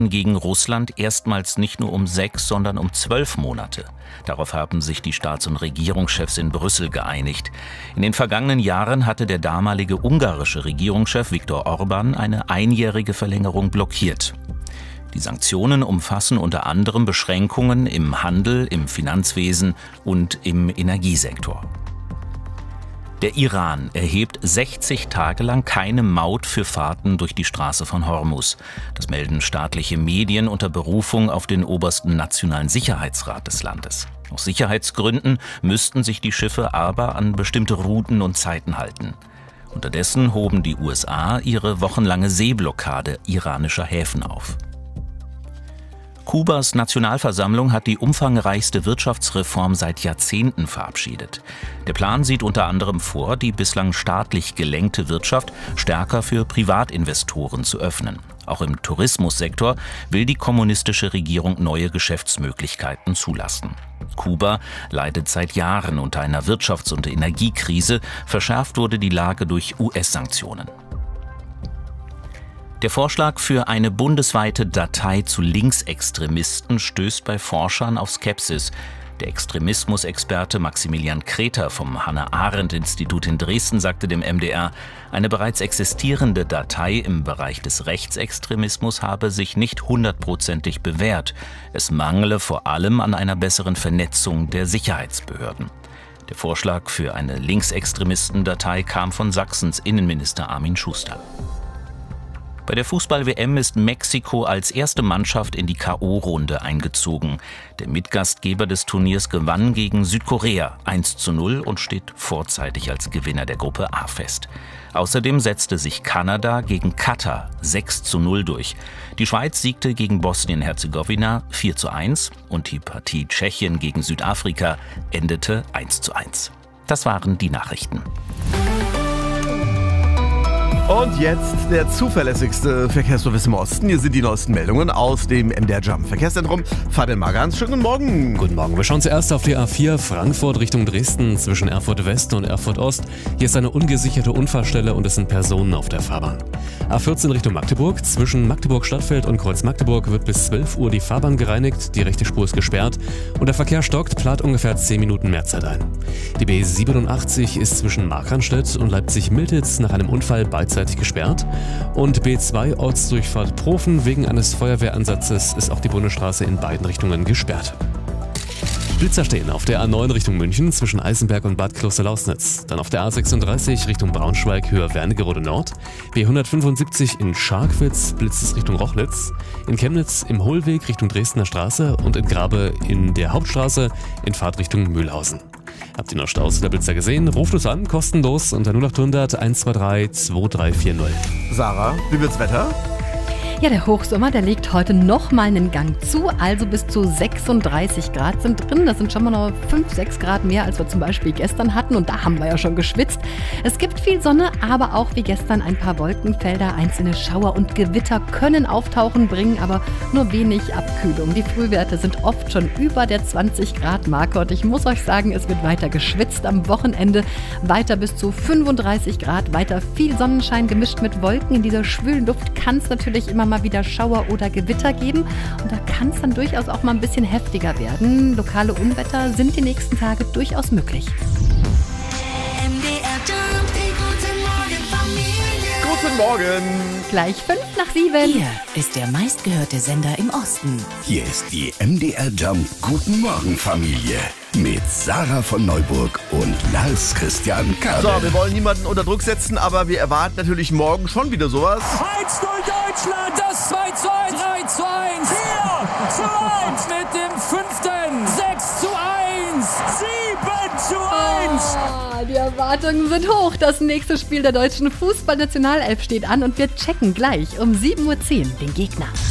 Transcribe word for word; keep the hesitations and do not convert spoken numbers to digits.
gegen Russland erstmals nicht nur um sechs, sondern um zwölf Monate. Darauf haben sich die Staats- und Regierungschefs in Brüssel geeinigt. In den vergangenen Jahren hatte der damalige ungarische Regierungschef Viktor Orbán eine einjährige Verlängerung blockiert. Die Sanktionen umfassen unter anderem Beschränkungen im Handel, im Finanzwesen und im Energiesektor. Der Iran erhebt sechzig Tage lang keine Maut für Fahrten durch die Straße von Hormuz. Das melden staatliche Medien unter Berufung auf den obersten Nationalen Sicherheitsrat des Landes. Aus Sicherheitsgründen müssten sich die Schiffe aber an bestimmte Routen und Zeiten halten. Unterdessen hoben die U S A ihre wochenlange Seeblockade iranischer Häfen auf. Kubas Nationalversammlung hat die umfangreichste Wirtschaftsreform seit Jahrzehnten verabschiedet. Der Plan sieht unter anderem vor, die bislang staatlich gelenkte Wirtschaft stärker für Privatinvestoren zu öffnen. Auch im Tourismussektor will die kommunistische Regierung neue Geschäftsmöglichkeiten zulassen. Kuba leidet seit Jahren unter einer Wirtschafts- und Energiekrise. Verschärft wurde die Lage durch U S-Sanktionen. Der Vorschlag für eine bundesweite Datei zu Linksextremisten stößt bei Forschern auf Skepsis. Der Extremismusexperte Maximilian Kreter vom Hannah-Arendt-Institut in Dresden sagte dem M D R, eine bereits existierende Datei im Bereich des Rechtsextremismus habe sich nicht hundertprozentig bewährt. Es mangle vor allem an einer besseren Vernetzung der Sicherheitsbehörden. Der Vorschlag für eine Linksextremisten-Datei kam von Sachsens Innenminister Armin Schuster. Bei der Fußball-W M ist Mexiko als erste Mannschaft in die K O-Runde eingezogen. Der Mitgastgeber des Turniers gewann gegen Südkorea eins zu null und steht vorzeitig als Gewinner der Gruppe A fest. Außerdem setzte sich Kanada gegen Katar sechs zu null durch. Die Schweiz siegte gegen Bosnien-Herzegowina vier zu eins und die Partie Tschechien gegen Südafrika endete eins zu eins. Das waren die Nachrichten. Und jetzt der zuverlässigste Verkehrsservice im Osten. Hier sind die neuesten Meldungen aus dem M D R Jump Verkehrszentrum. Fabian Magans, schönen guten Morgen. Guten Morgen. Wir schauen zuerst auf die A vier Frankfurt Richtung Dresden zwischen Erfurt West und Erfurt Ost. Hier ist eine ungesicherte Unfallstelle und es sind Personen auf der Fahrbahn. A vierzehn Richtung Magdeburg. Zwischen Magdeburg-Stadtfeld und Kreuz Magdeburg wird bis zwölf Uhr die Fahrbahn gereinigt. Die rechte Spur ist gesperrt und der Verkehr stockt, plant ungefähr zehn Minuten mehr Zeit ein. Die B siebenundachtzig ist zwischen Markranstädt und Leipzig-Miltitz nach einem Unfall beidseitig gesperrt. Und B zwei Ortsdurchfahrt Profen. Wegen eines Feuerwehransatzes ist auch die Bundesstraße in beiden Richtungen gesperrt. Blitzer stehen auf der A neun Richtung München zwischen Eisenberg und Bad Kloster-Lausnitz. Dann auf der A sechsunddreißig Richtung Braunschweig höher Wernigerode Nord. B hundertfünfundsiebzig in Scharkwitz blitzt es Richtung Rochlitz. In Chemnitz im Hohlweg Richtung Dresdner Straße und in Grabe in der Hauptstraße in Fahrtrichtung Mühlhausen. Habt ihr noch Staus der Blitzer gesehen? Ruft uns an, kostenlos unter null acht hundert eins zwei drei zwei drei vier null. Sarah, wie wird's Wetter? Ja, der Hochsommer, der legt heute noch mal einen Gang zu, also bis zu sechsunddreißig Grad sind drin. Das sind schon mal noch fünf, sechs Grad mehr, als wir zum Beispiel gestern hatten und da haben wir ja schon geschwitzt. Es gibt viel Sonne, aber auch wie gestern ein paar Wolkenfelder, einzelne Schauer und Gewitter können auftauchen, bringen aber nur wenig Abkühlung. Die Frühwerte sind oft schon über der zwanzig Grad Marke und ich muss euch sagen, es wird weiter geschwitzt am Wochenende, weiter bis zu fünfunddreißig Grad, weiter viel Sonnenschein gemischt mit Wolken. In dieser schwülen Luft kann es natürlich immer mal wieder Schauer oder Gewitter geben und da kann es dann durchaus auch mal ein bisschen heftiger werden. Lokale Unwetter sind die nächsten Tage durchaus möglich. Guten Morgen. Gleich fünf nach sieben. Hier ist der meistgehörte Sender im Osten. Hier ist die M D R Jump Guten Morgen Familie mit Sarah von Neuburg und Lars Christian Kabel. So, wir wollen niemanden unter Druck setzen, aber wir erwarten natürlich morgen schon wieder sowas. eins zu null Deutschland, das zwei zu eins, drei zu eins, vier zu eins mit dem fünften, sechs zu eins, sieben zu eins. Oh, die Erwartungen sind hoch. Das nächste Spiel der deutschen Fußballnationalelf steht an und wir checken gleich um sieben Uhr zehn den Gegner.